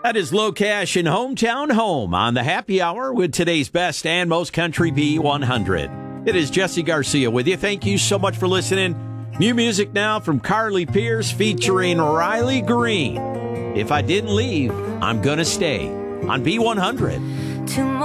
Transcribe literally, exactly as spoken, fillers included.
That is Low Cash and Hometown Home on the Happy Hour with today's best and most country B one hundred. It is Jesse Garcia with you. Thank you so much for listening. New music now from Carly Pearce featuring Riley Green. If I didn't leave, I'm gonna stay on B one hundred.